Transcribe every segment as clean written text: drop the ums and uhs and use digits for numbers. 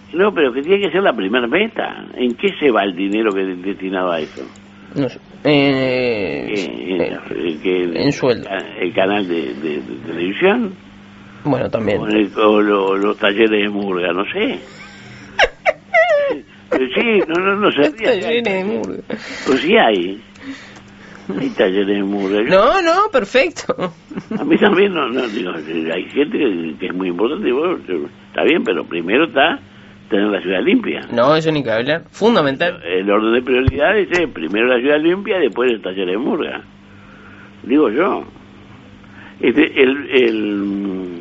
No, pero que tiene que ser la primera meta. ¿En qué se va el dinero que es destinado a eso? No sé. En sueldo. ¿El canal de televisión? Bueno, también. O los talleres de murga, no sé. Sí, no sé. Talleres de murga. Pues sí hay. Hay talleres de murga. No, perfecto. A mí también, digo, hay gente que es muy importante. Bueno, está bien, pero primero está tener la ciudad limpia. No, eso ni que hablar. Fundamental. El orden de prioridades es primero la ciudad limpia, después el taller de murga. Digo yo. El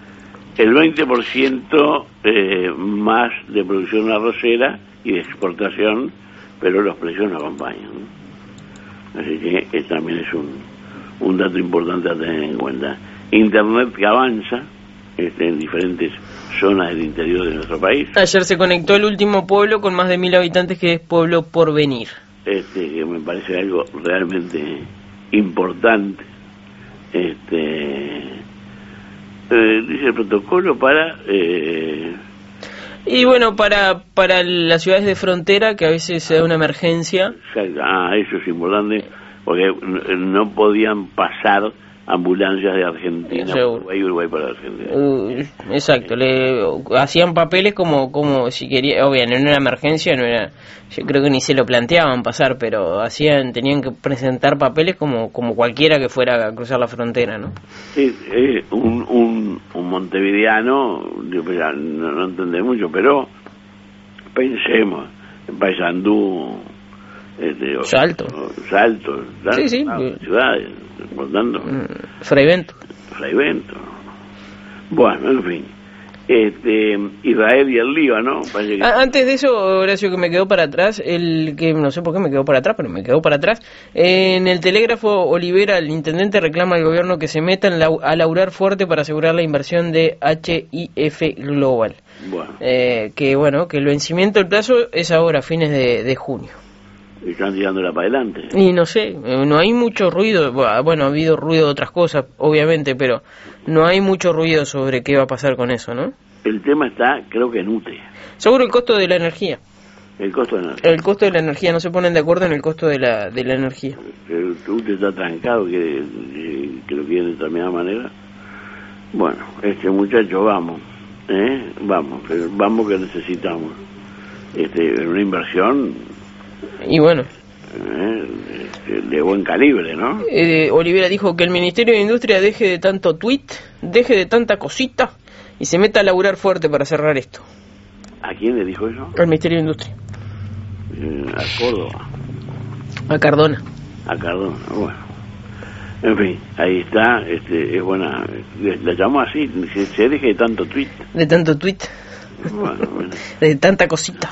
20% más de producción arrocera y de exportación, pero los precios no acompañan, ¿no? Así que también es un dato importante a tener en cuenta. Internet que avanza en diferentes zonas del interior de nuestro país. Ayer se conectó el último pueblo con más de 1000 habitantes, que es Pueblo Porvenir. Que me parece algo realmente importante. Dice el protocolo para... Y bueno, para las ciudades de frontera, que a veces se da una emergencia. Eso es importante, porque no podían pasar ambulancias de Argentina a Uruguay para Argentina. Exacto, le hacían papeles como si quería, obviamente en una emergencia no era, yo creo que ni se lo planteaban pasar, pero tenían que presentar papeles como cualquiera que fuera a cruzar la frontera, ¿no? Sí, un montevideano, no entendé mucho, pero pensemos en Paysandú, Salto, sí, ciudades, por tanto, Freivento. Bueno, en fin, Israel y el Líbano. Antes de eso, Horacio, que me quedó para atrás, que no sé por qué me quedó para atrás, pero me quedó para atrás. En el Telégrafo, Olivera, el intendente, reclama al gobierno que se meta a laburar fuerte para asegurar la inversión de HIF Global. Bueno. Que el vencimiento del plazo es ahora, fines de junio. Y están tirándola para adelante. Y no sé, no hay mucho ruido. Bueno, ha habido ruido de otras cosas, obviamente, pero no hay mucho ruido sobre qué va a pasar con eso, ¿no? El tema está, creo que en UTE. Seguro el costo de la energía. El costo de la energía. No se ponen de acuerdo en el costo de la energía. El UTE está trancado, que lo quieren de determinada manera. Bueno, muchacho, vamos, vamos que necesitamos una inversión. Y bueno, de buen calibre, ¿no? Olivera dijo que el Ministerio de Industria deje de tanto tweet, deje de tanta cosita y se meta a laburar fuerte para cerrar esto. ¿A quién le dijo eso? Al Ministerio de Industria. A Córdoba. A Cardona. Bueno. En fin, ahí está, es buena. La llamó así, se deje de tanto tweet. De tanto tweet. Bueno. De tanta cosita.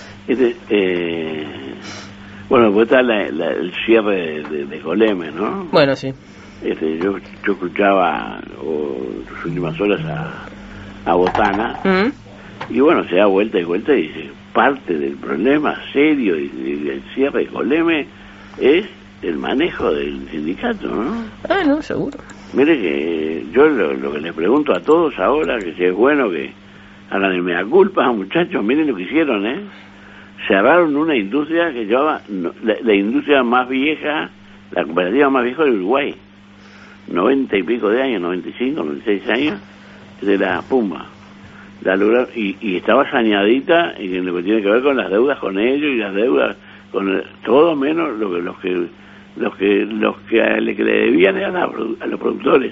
Bueno, pues está el cierre de Coleme, ¿no? Bueno, sí. Yo escuchaba las últimas horas a Botana, y bueno, se da vuelta y vuelta y dice, parte del problema serio del cierre de Coleme es el manejo del sindicato, ¿no? No, seguro. Mire que yo lo que les pregunto a todos ahora, que si es bueno que hagan el mea culpa, muchachos, miren lo que hicieron, cerraron una industria que llevaba la industria más vieja, la cooperativa más vieja de Uruguay, 90 y pico de años, 95, 96 años, de la Pumba. Y estaba saneadita en lo que tiene que ver con las deudas con ellos y las deudas con todo menos los que le debían eran a los productores.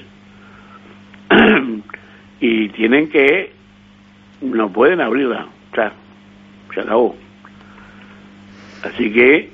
Y tienen que, no pueden abrirla, claro, se acabó. Así que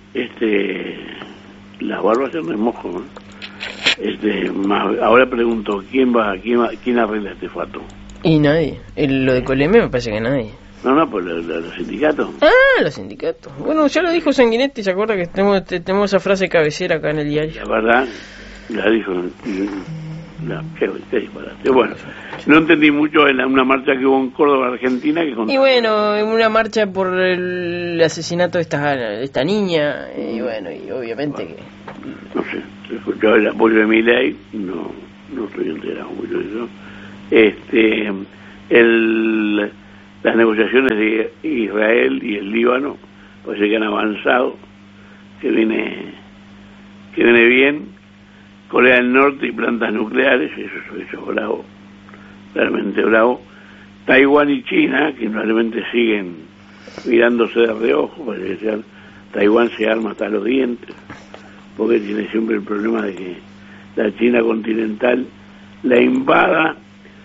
las barbas se remojo, ¿no? Ahora pregunto, ¿quién arregla este fato? Y nadie. Lo de Coleme me parece que nadie. No, pues los sindicatos. Los sindicatos. Bueno, ya lo dijo Sanguinetti, ¿se acuerda que tenemos esa frase cabecera acá en el diario? La verdad, la dijo. Qué disparate. Bueno, no entendí mucho en una marcha que hubo en Córdoba, Argentina. Y bueno, en una marcha por el asesinato de esta niña, y bueno, y obviamente que... No sé, escuchaba el apoyo de Milei, no estoy enterado mucho de eso. las negociaciones de Israel y el Líbano parece que han avanzado, que viene bien. Corea del Norte y plantas nucleares, eso es bravo, realmente bravo. Taiwán y China, que realmente siguen mirándose de reojo, parece que Taiwán se arma hasta los dientes, porque tiene siempre el problema de que la China continental la invada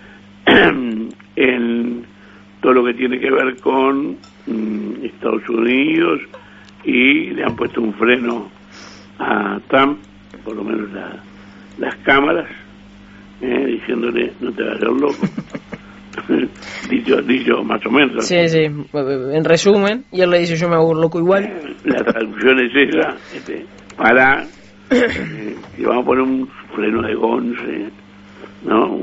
en todo lo que tiene que ver con Estados Unidos, y le han puesto un freno a Trump, por lo menos las cámaras, diciéndole no te vas a hacer loco. dicho más o menos. Sí, en resumen, y él le dice yo me hago loco igual. La traducción es esa, para que vamos a poner un freno de gonce, ¿no?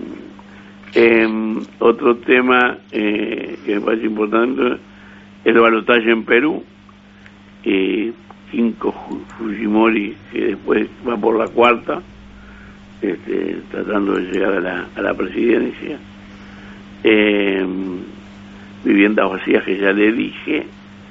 Otro tema que me parece importante, el balotaje en Perú. Kinko Fujimori, que después va por la cuarta, tratando de llegar a la presidencia. Viviendas vacías, que ya le dije.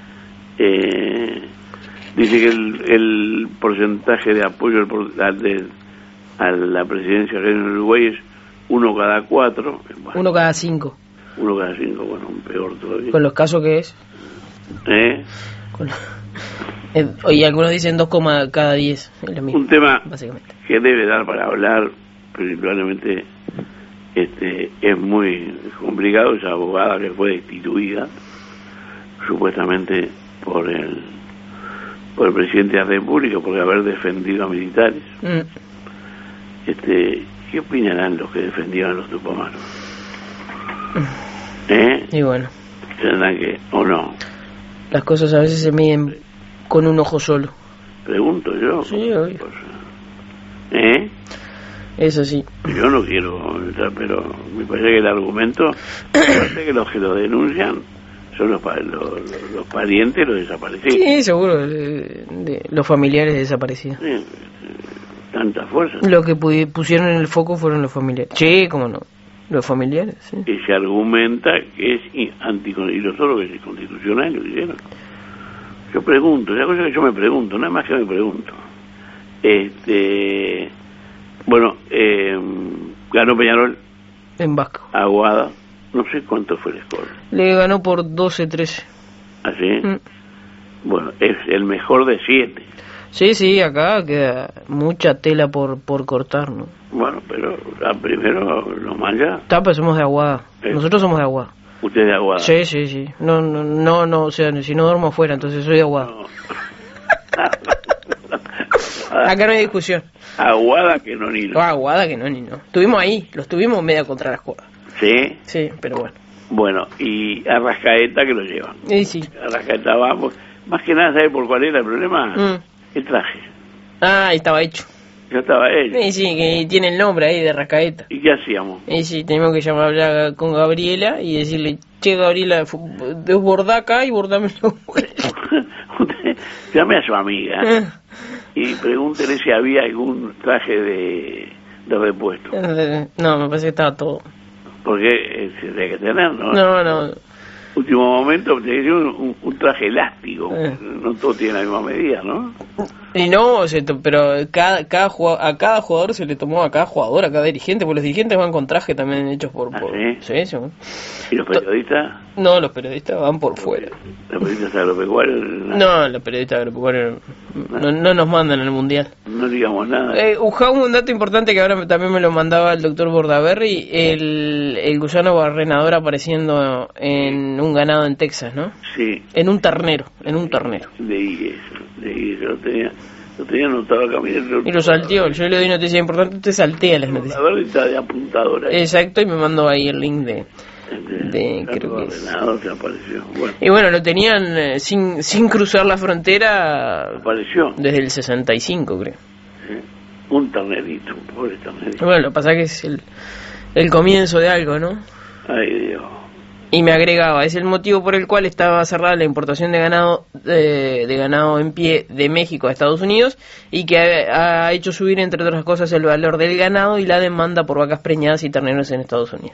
Dice que el porcentaje de apoyo a la presidencia en Uruguay es 1 cada 4. Bueno, 1 cada 5. 1 cada 5, bueno, peor todavía. ¿Con los casos que es? Y algunos dicen 2 cada 10. Es lo mismo, un tema básicamente, que debe dar para hablar, principalmente es muy complicado. Esa abogada que fue destituida supuestamente por el presidente de la República por haber defendido a militares. ¿Qué opinarán los que defendían a los tupamaros? Y bueno, ¿tendrán que o no? Las cosas a veces se miden con un ojo solo. Pregunto yo. Sí, obvio. Eso sí. Yo no quiero entrar, pero me parece que el argumento, parece que los que lo denuncian son los parientes, los desaparecidos. Sí, seguro, de los familiares desaparecidos. Sí, tanta fuerza. Lo que pusieron en el foco fueron los familiares. Sí, cómo no. Los familiares, sí. Y se argumenta que es y lo solo que es inconstitucional, lo hicieron. Yo pregunto, esa cosa que yo me pregunto, nada más que me pregunto. Bueno, ganó Peñarol. En Vasco. Aguada, no sé cuánto fue el score. Le ganó por 12-13. ¿Ah, sí? Bueno, es el mejor de 7. Sí, acá queda mucha tela por cortar, ¿no? Bueno, pero primero los mayas. Pues somos de Aguada. Nosotros somos de Aguada. ¿Usted es de Aguada? Sí. No, o sea, si no duermo afuera, entonces soy de Aguada. No. Acá no hay discusión. Aguada que no ni no. Aguada que no ni no. Estuvimos ahí, lo estuvimos media contra las cuerdas. ¿Sí? Sí, pero bueno. Bueno, y Arrascaeta que lo llevan. Sí. Arrascaeta vamos. Más que nada, ¿sabe por cuál era el problema? El traje. Estaba hecho. Ya estaba hecho. Sí, que tiene el nombre ahí de Arrascaeta. ¿Y qué hacíamos? Sí, tenemos que hablar con Gabriela y decirle, che, Gabriela, desbordá acá y bordame los vuelos. Usted llame a su amiga y pregúntele si había algún traje de repuesto. No, me parece que estaba todo. Porque se tiene que tener, ¿no? No. Último momento, tenía un traje elástico. No todos tienen la misma medida, ¿no? Y no, pero a cada jugador se le tomó, a cada jugador, a cada dirigente, porque los dirigentes van con traje también hechos por... ¿Sí? Sí. ¿Y los periodistas? No, los periodistas van por fuera. ¿Los periodistas agropecuarios? No, los periodistas agropecuarios no nos mandan al Mundial. No digamos nada. Un dato importante que ahora también me lo mandaba el doctor Bordaberry, el gusano barrenador apareciendo en un ganado en Texas, ¿no? Sí. En un ternero. Leí eso, lo tenía anotado acá. Y lo salteó, yo le doy noticias importantes, usted saltea las noticias. A ver, está de apuntadora. Exacto, y me mandó ahí el link de creo que es. Que apareció. Bueno. Y bueno, lo tenían sin cruzar la frontera. Apareció. Desde el 65, creo. ¿Sí? Un ternerito, un pobre ternerito. Bueno, lo que pasa es que es el comienzo de algo, ¿no? Ay, Dios. Y me agregaba, es el motivo por el cual estaba cerrada la importación de ganado en pie de México a Estados Unidos, y que ha hecho subir, entre otras cosas, el valor del ganado y la demanda por vacas preñadas y terneros en Estados Unidos.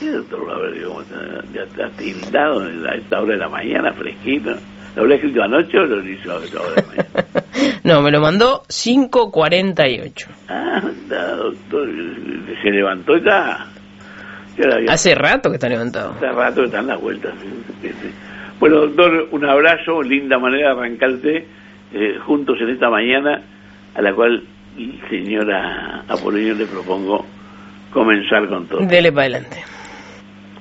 ¿Qué doctor Laureano? Digo, ¿cómo está tildado a esta hora de la mañana, fresquito? ¿Lo habrá escrito anoche o lo hizo a esta hora de la mañana? No, me lo mandó 5:48. Ah, está, doctor, se levantó ya. Hace rato que está levantado. Hace rato que están las vueltas. Bueno, doctor, un abrazo, linda manera de arrancarse juntos en esta mañana, a la cual, señora Apolonio, le propongo comenzar con todo. Dele para adelante.